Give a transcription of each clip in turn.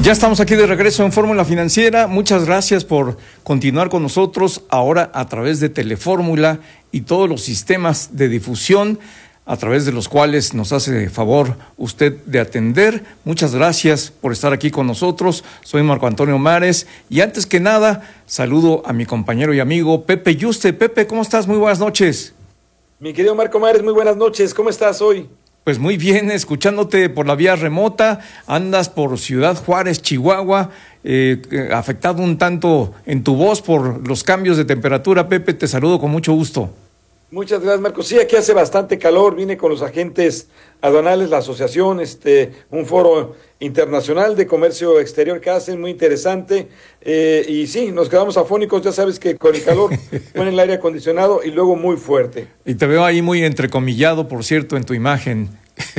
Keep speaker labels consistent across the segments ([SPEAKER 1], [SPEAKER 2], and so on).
[SPEAKER 1] Ya estamos aquí de regreso en Fórmula Financiera. Muchas gracias por continuar con nosotros ahora a través de Telefórmula y todos los sistemas de difusión a través de los cuales nos hace favor usted de atender. Muchas gracias por estar aquí con nosotros. Soy Marco Antonio Mares y antes que nada saludo a mi compañero y amigo Pepe Yuste. Pepe, ¿cómo estás? Muy buenas noches.
[SPEAKER 2] Mi querido Marco Mares, muy buenas noches. ¿Cómo estás hoy?
[SPEAKER 1] Pues muy bien, escuchándote por la vía remota, andas por Ciudad Juárez, Chihuahua, afectado un tanto en tu voz por los cambios de temperatura. Pepe, te saludo con mucho gusto.
[SPEAKER 2] Muchas gracias, Marco. Sí, aquí hace bastante calor, vine con los agentes aduanales, la asociación, un foro internacional de comercio exterior que hacen, muy interesante, y sí, nos quedamos afónicos, ya sabes que con el calor ponen el aire acondicionado y luego muy fuerte.
[SPEAKER 1] Y te veo ahí muy entrecomillado, por cierto, en tu imagen.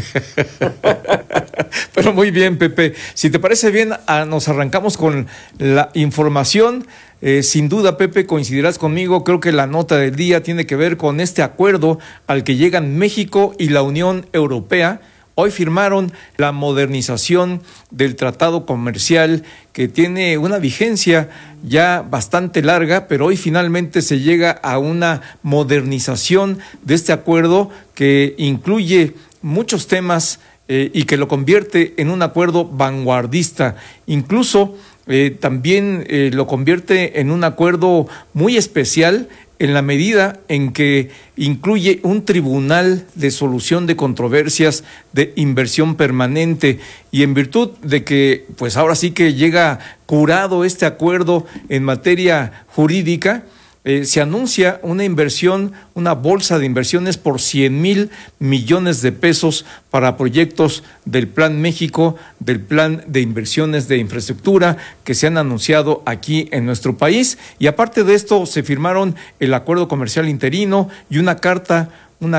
[SPEAKER 1] Pero muy bien, Pepe. Si te parece bien, nos arrancamos con la información. Sin duda, Pepe, coincidirás conmigo, creo que la nota del día tiene que ver con este acuerdo al que llegan México y la Unión Europea. Hoy firmaron la modernización del tratado comercial que tiene una vigencia ya bastante larga, pero hoy finalmente se llega a una modernización de este acuerdo que incluye muchos temas y que lo convierte en un acuerdo vanguardista. Incluso también lo convierte en un acuerdo muy especial en la medida en que incluye un tribunal de solución de controversias de inversión permanente y en virtud de que pues ahora sí que llega curado este acuerdo en materia jurídica, se anuncia una inversión, una bolsa de inversiones por 100,000 millones de pesos para proyectos del Plan México, del Plan de Inversiones de Infraestructura que se han anunciado aquí en nuestro país. Y aparte de esto, se firmaron el acuerdo comercial interino y una carta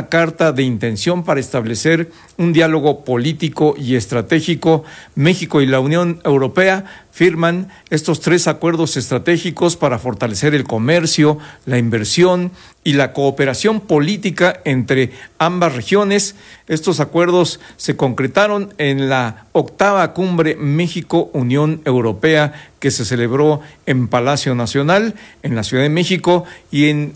[SPEAKER 1] de intención para establecer un diálogo político y estratégico. México y la Unión Europea firman estos 3 acuerdos estratégicos para fortalecer el comercio, la inversión y la cooperación política entre ambas regiones. Estos acuerdos se concretaron en la 8ª Cumbre México-Unión Europea que se celebró en Palacio Nacional, en la Ciudad de México, y en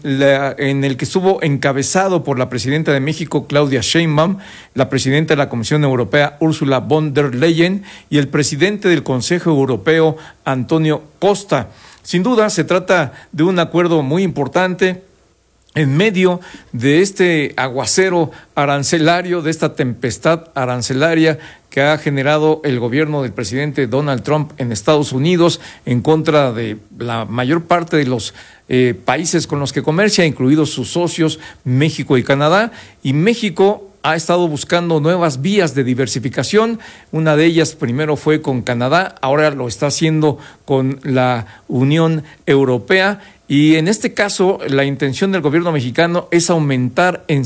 [SPEAKER 1] el que estuvo encabezado por la presidenta de México, Claudia Sheinbaum, la presidenta de la Comisión Europea, Ursula von der Leyen, y el presidente del Consejo Europeo, Antonio Costa. Sin duda, se trata de un acuerdo muy importante en medio de este aguacero arancelario, de esta tempestad arancelaria que ha generado el gobierno del presidente Donald Trump en Estados Unidos en contra de la mayor parte de los países con los que comercia, incluidos sus socios México y Canadá. Y México ha estado buscando nuevas vías de diversificación. Una de ellas primero fue con Canadá, ahora lo está haciendo con la Unión Europea. Y en este caso, la intención del gobierno mexicano es aumentar en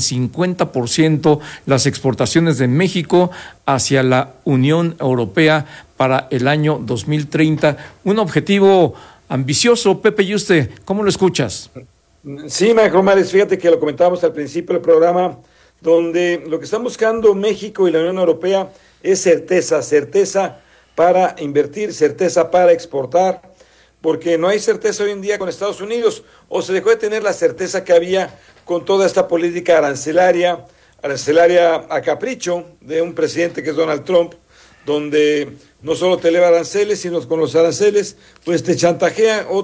[SPEAKER 1] 50% las exportaciones de México hacia la Unión Europea para el año 2030. Un objetivo ambicioso. Pepe Yuste, ¿cómo lo escuchas?
[SPEAKER 2] Sí, Marco Mares, fíjate que lo comentábamos al principio del programa, donde lo que están buscando México y la Unión Europea es certeza para invertir, certeza para exportar, porque no hay certeza hoy en día con Estados Unidos, o se dejó de tener la certeza que había con toda esta política arancelaria a capricho de un presidente que es Donald Trump, donde no solo te eleva aranceles, sino con los aranceles, pues te chantajea o